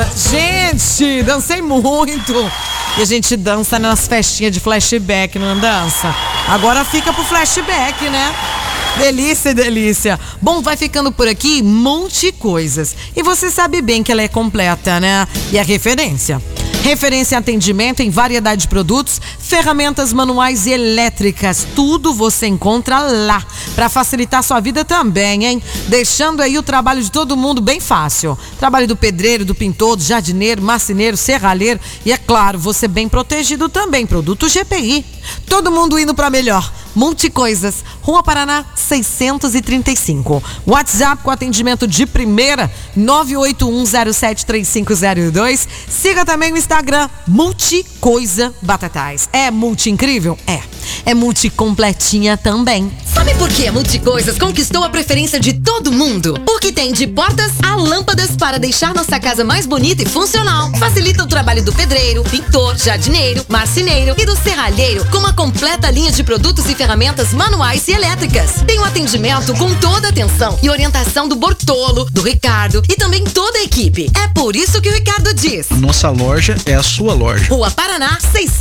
hora. Gente, dancei muito. E a gente dança nas festinhas de flashback, não dança? Agora fica pro flashback, né? Delícia, delícia. Bom, vai ficando por aqui Multi Coisas. E você sabe bem que ela é completa, né? E é referência. Referência em atendimento em variedade de produtos, ferramentas manuais e elétricas. Tudo você encontra lá. Para facilitar sua vida também, hein? Deixando aí o trabalho de todo mundo bem fácil. Trabalho do pedreiro, do pintor, do jardineiro, marceneiro, serralheiro. E é claro, você bem protegido também. Produto GPI. Todo mundo indo para melhor. Multicoisas, Rua Paraná 635. WhatsApp com atendimento de primeira 981073502. Siga também o Instagram Multicoisa Batatais. É multi incrível? É multi completinha também. Sabe por que a Multicoisas conquistou a preferência de todo mundo? Porque tem de portas a lâmpadas para deixar nossa casa mais bonita e funcional. Facilita o trabalho do pedreiro, pintor, jardineiro, marceneiro e do serralheiro com uma completa linha de produtos e ferramentas manuais e elétricas. Tem um atendimento com toda a atenção e orientação do Bortolo, do Ricardo e também toda a equipe. É por isso que o Ricardo diz: nossa loja é a sua loja. Rua Paraná 600